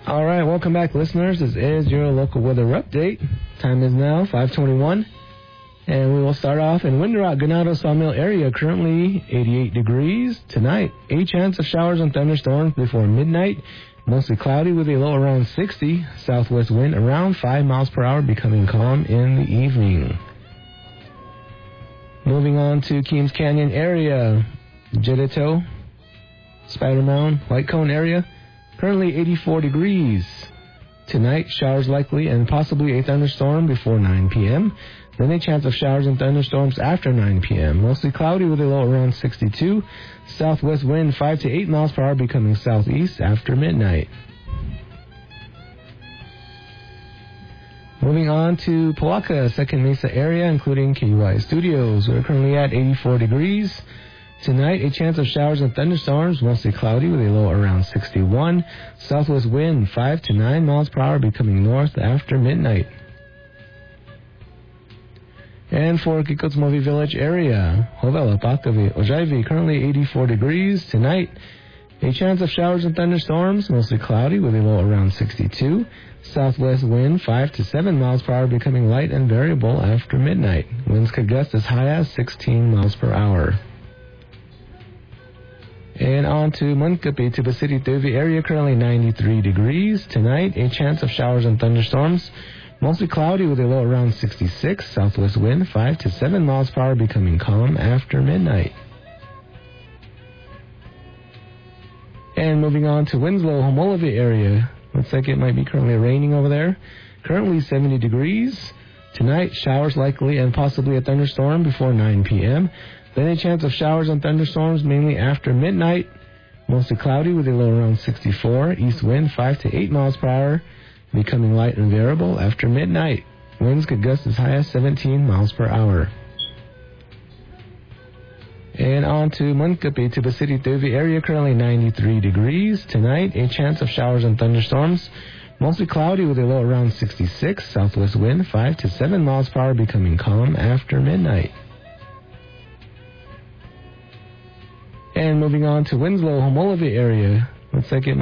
All right, welcome back, listeners. This is your local weather update. Time is now 5:21, and we will start off in Window Rock, Ganado Sawmill area. Currently 88 degrees. Tonight, a chance of showers and thunderstorms before midnight. Mostly cloudy with a low around 60. Southwest wind around 5 miles per hour, becoming calm in the evening. Moving on to Keams Canyon area. Jedito, Spider Mound, White Cone area. Currently 84 degrees. Tonight, showers likely and possibly a thunderstorm before 9 p.m. Then a chance of showers and thunderstorms after 9 p.m. Mostly cloudy with a low around 62. Southwest wind 5 to 8 miles per hour, becoming southeast after midnight. Moving on to Palaca, Second Mesa area, including KUI Studios. We're currently at 84 degrees. Tonight, a chance of showers and thunderstorms, mostly cloudy with a low around 61. Southwest wind 5 to 9 miles per hour, becoming north after midnight. And for Kikotsmovi Village area, Hovela, Pakavi, Ojaivi, currently 84 degrees. Tonight, a chance of showers and thunderstorms, mostly cloudy with a low around 62. Southwest wind 5 to 7 miles per hour, becoming light and variable after midnight. Winds could gust as high as 16 miles per hour. And on to Munkapi, Tuba City, Tuvi area, currently 93 degrees. Tonight, a chance of showers and thunderstorms, mostly cloudy with a low around 66. Southwest wind 5 to 7 miles per hour, becoming calm after midnight. And moving on to Winslow, Homolovi area. Looks like it might be currently raining over there. Currently 70 degrees. Tonight, showers likely and possibly a thunderstorm before 9 p.m. Then a chance of showers and thunderstorms mainly after midnight. Mostly cloudy with a low around 64. East wind 5 to 8 miles per hour, becoming light and variable after midnight. Winds could gust as high as 17 miles per hour. And on to Munkapi, Tuba City, Tuvi area, currently 93 degrees. Tonight, a chance of showers and thunderstorms. Mostly cloudy with a low around 66. Southwest wind 5 to 7 miles per hour, becoming calm after midnight. And moving on to Winslow, Homolovi area. Looks like it might